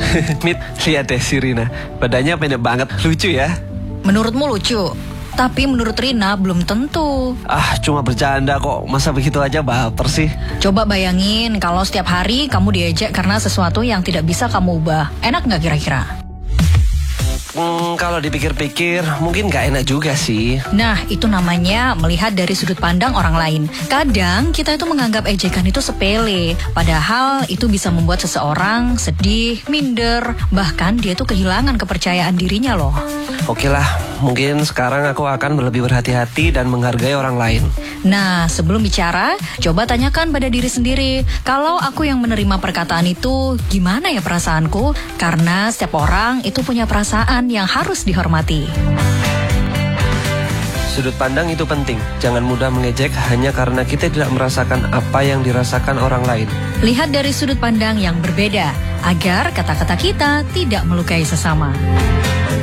Mit, lihat deh si Rina. Badannya pendek banget, lucu ya. Menurutmu lucu, tapi menurut Rina belum tentu. Cuma bercanda kok, masa begitu aja baper sih? Coba bayangin kalau setiap hari kamu diejek karena sesuatu yang tidak bisa kamu ubah. Enak nggak kira-kira? Kalau dipikir-pikir mungkin gak enak juga sih. Nah, itu namanya melihat dari sudut pandang orang lain. Kadang kita itu menganggap ejekan itu sepele, padahal itu bisa membuat seseorang sedih, minder, bahkan dia tuh kehilangan kepercayaan dirinya loh. Oke lah, mungkin sekarang aku akan lebih berhati-hati dan menghargai orang lain. Nah, sebelum bicara, coba tanyakan pada diri sendiri, kalau aku yang menerima perkataan itu, gimana ya perasaanku? Karena setiap orang itu punya perasaan yang harus dihormati. Sudut pandang itu penting. Jangan mudah mengejek hanya karena kita tidak merasakan apa yang dirasakan orang lain. Lihat dari sudut pandang yang berbeda, agar kata-kata kita tidak melukai sesama.